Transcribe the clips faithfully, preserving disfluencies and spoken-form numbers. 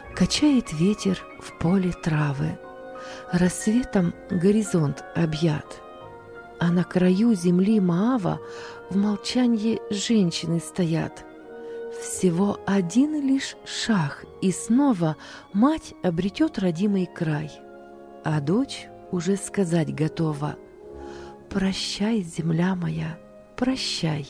Качает ветер в поле травы, рассветом горизонт объят, а на краю земли Моава в молчании женщины стоят. Всего один лишь шаг, и снова мать обретет родимый край, а дочь уже сказать готова: «Прощай, земля моя, прощай».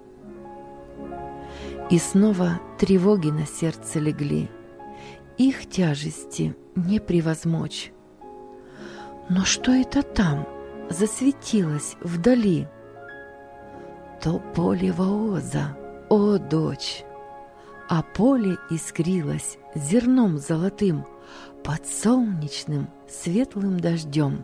И снова тревоги на сердце легли, их тяжести не превозмочь. Но что это там засветилось вдали? То поле Вооза, о, дочь! А поле искрилось зерном золотым под солнечным светлым дождем.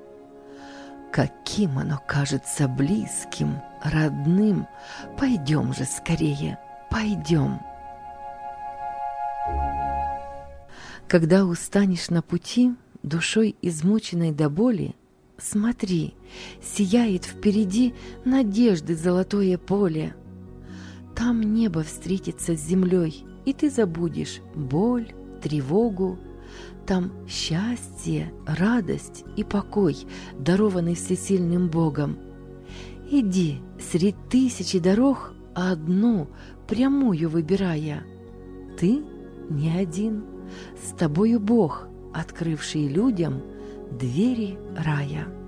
Каким оно кажется близким, родным! Пойдем же скорее, пойдем! Когда устанешь на пути, душой измученной до боли, смотри, сияет впереди надежды золотое поле. Там небо встретится с землей, и ты забудешь боль, тревогу. Там счастье, радость и покой, дарованный всесильным Богом. Иди средь тысячи дорог, одну, прямую выбирая. Ты не один, с тобою Бог, открывший людям двери рая.